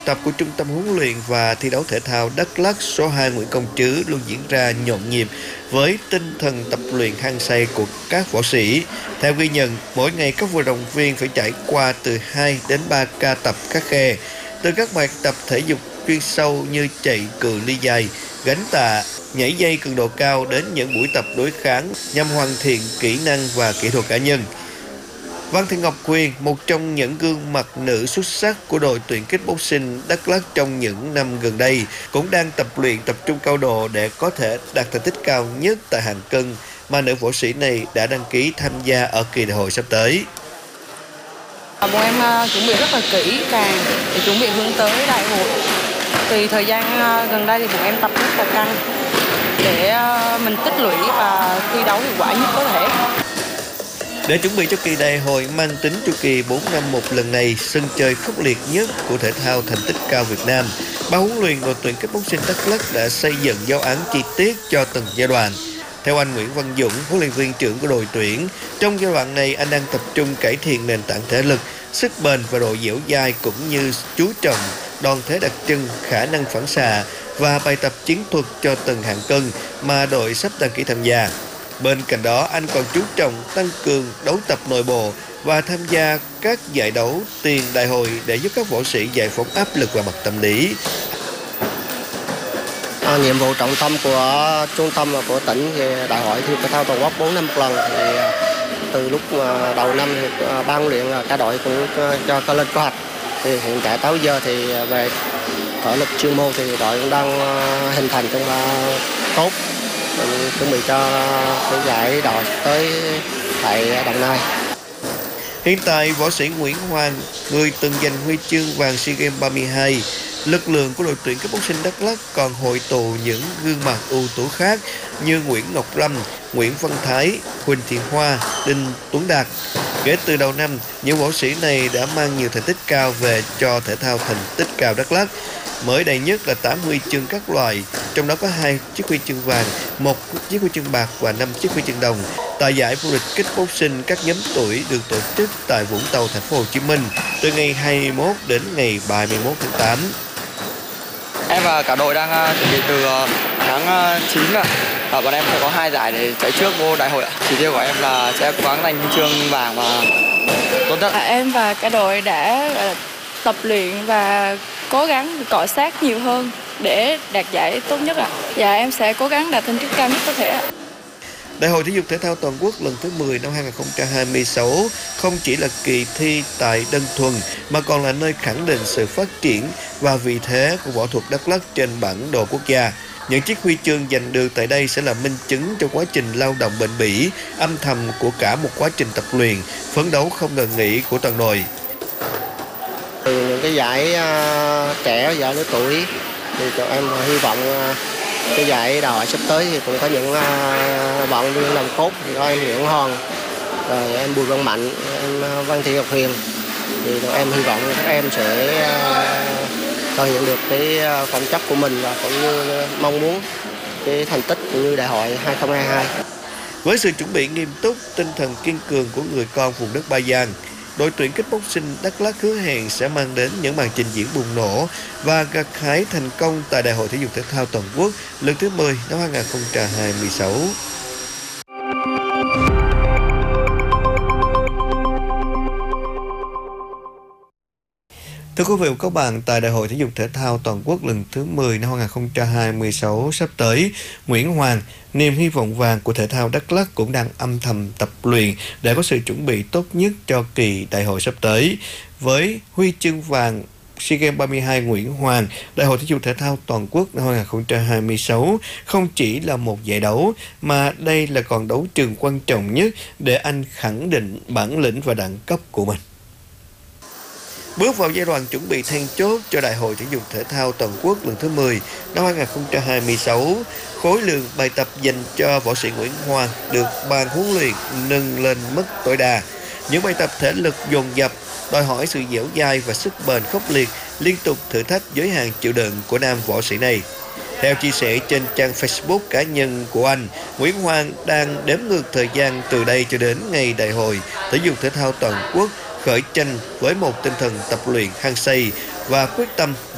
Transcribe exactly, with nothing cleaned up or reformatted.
Tập của Trung tâm huấn luyện và thi đấu thể thao Đắk Lắk số hai Nguyễn Công Trứ luôn diễn ra nhộn nhịp với tinh thần tập luyện hăng say của các võ sĩ. Theo ghi nhận, mỗi ngày các vận động viên phải trải qua từ hai đến ba ca tập khắt khe, từ các bài tập thể dục chuyên sâu như chạy cự ly dài, gánh tạ, nhảy dây cường độ cao đến những buổi tập đối kháng nhằm hoàn thiện kỹ năng và kỹ thuật cá nhân. Văn Thị Ngọc Huyền, một trong những gương mặt nữ xuất sắc của đội tuyển kickboxing Đắk Lắk trong những năm gần đây, cũng đang tập luyện tập trung cao độ để có thể đạt thành tích cao nhất tại hạng cân mà nữ võ sĩ này đã đăng ký tham gia ở kỳ đại hội sắp tới. Bọn em chuẩn bị rất là kỹ càng để chuẩn bị hướng tới đại hội. Thì thời gian gần đây thì bọn em tập rất là căng để mình tích lũy và thi đấu hiệu quả nhất có thể. Để chuẩn bị cho kỳ đại hội mang tính chu kỳ bốn năm một lần này, sân chơi khốc liệt nhất của thể thao thành tích cao Việt Nam, ban huấn luyện đội tuyển kickboxing Đắk Lắk đã xây dựng giáo án chi tiết cho từng giai đoạn. Theo anh Nguyễn Văn Dũng, huấn luyện viên trưởng của đội tuyển, trong giai đoạn này anh đang tập trung cải thiện nền tảng thể lực, sức bền và độ dẻo dai, cũng như chú trọng đòn thế đặc trưng, khả năng phản xạ và bài tập chiến thuật cho từng hạng cân mà đội sắp đăng ký tham gia. Bên cạnh đó, anh còn chú trọng tăng cường đấu tập nội bộ và tham gia các giải đấu tiền đại hội để giúp các võ sĩ giải phóng áp lực về mặt tâm lý. À, nhiệm vụ trọng tâm của trung tâm và của tỉnh thì đại hội thi thể thao toàn quốc bốn năm một lần. Thì từ lúc đầu năm thì ban huấn luyện cả đội cũng cho có lên kế hoạch. Thì hiện tại tới giờ thì về thể lực chuyên môn thì đội cũng đang hình thành trong tốt. Mình chuẩn bị cho cái giải đỏ tới tại Đồng Nai. Hiện tại, võ sĩ Nguyễn Hoàng, người từng giành huy chương vàng SEA Games ba mươi hai, lực lượng của đội tuyển kickboxing Đắk Lắk còn hội tụ những gương mặt ưu tú khác như Nguyễn Ngọc Lâm, Nguyễn Văn Thái, Huỳnh Thị Hoa, Đinh Tuấn Đạt. Kể từ đầu năm, những võ sĩ này đã mang nhiều thành tích cao về cho thể thao thành tích cao Đắk Lắk. Mới đây nhất là tám huy chương các loại, trong đó có hai chiếc huy chương vàng, một chiếc huy chương bạc và năm chiếc huy chương đồng tại giải vô địch kickboxing các nhóm tuổi được tổ chức tại Vũng Tàu, thành phố Hồ Chí Minh từ ngày hai mươi mốt đến ngày ba mươi mốt tháng tám. Em và cả đội đang chuẩn bị từ tháng chín ạ. Và bọn em sẽ có hai giải để chạy trước vô đại hội ạ. Chỉ tiêu của em là sẽ cố gắng giành huy chương vàng và tốt nhất. À, em và cả đội đã tập luyện và cố gắng cọ sát nhiều hơn để đạt giải tốt nhất ạ. Và em sẽ cố gắng đạt thành tích cao nhất có thể ạ. Đại hội thể dục thể thao toàn quốc lần thứ mười năm hai nghìn không trăm hai mươi sáu không chỉ là kỳ thi tài đơn thuần mà còn là nơi khẳng định sự phát triển và vị thế của võ thuật Đắk Lắk trên bản đồ quốc gia. Những chiếc huy chương giành được tại đây sẽ là minh chứng cho quá trình lao động bền bỉ, âm thầm của cả một quá trình tập luyện, phấn đấu không ngừng nghỉ của toàn đội. Từ những cái giải uh, trẻ, giải lứa tuổi thì tụi em hy vọng uh, cái giải đại hội sắp tới thì cũng có những uh, vận viên nòng cốt, thì có em Nguyễn Hoàng, rồi em Bùi Văn Mạnh, em uh, Văn Thị Ngọc Huyền. Thì tụi em hy vọng các em sẽ uh, thể hiện được cái uh, phẩm chất của mình và cũng như mong muốn cái thành tích cũng như đại hội hai không hai hai. Với sự chuẩn bị nghiêm túc, tinh thần kiên cường của người con vùng đất Ba Giang, đội tuyển kickboxing Đắk Lắk hứa hẹn sẽ mang đến những màn trình diễn bùng nổ và gặt hái thành công tại Đại hội thể dục thể thao toàn quốc lần thứ mười năm hai nghìn không trăm hai mươi sáu. Thưa quý vị và các bạn, tại Đại hội thể dục thể thao toàn quốc lần thứ mười năm hai nghìn không trăm hai mươi sáu sắp tới, Nguyễn Hoàng, niềm hy vọng vàng của thể thao Đắk Lắk cũng đang âm thầm tập luyện để có sự chuẩn bị tốt nhất cho kỳ đại hội sắp tới. Với huy chương vàng SEA Games ba mươi hai, Nguyễn Hoàng, Đại hội thể dục thể thao toàn quốc năm hai nghìn không trăm hai mươi sáu không chỉ là một giải đấu mà đây là còn đấu trường quan trọng nhất để anh khẳng định bản lĩnh và đẳng cấp của mình. Bước vào giai đoạn chuẩn bị then chốt cho Đại hội thể dục thể thao toàn quốc lần thứ mười năm hai nghìn không trăm hai mươi sáu, khối lượng bài tập dành cho võ sĩ Nguyễn Hoàng được ban huấn luyện nâng lên mức tối đa. Những bài tập thể lực dồn dập đòi hỏi sự dẻo dai và sức bền khốc liệt, liên tục thử thách giới hạn chịu đựng của nam võ sĩ này. Theo chia sẻ trên trang Facebook cá nhân của anh, Nguyễn Hoàng đang đếm ngược thời gian từ đây cho đến ngày đại hội thể dục thể thao toàn quốc khởi tranh với một tinh thần tập luyện hăng say và quyết tâm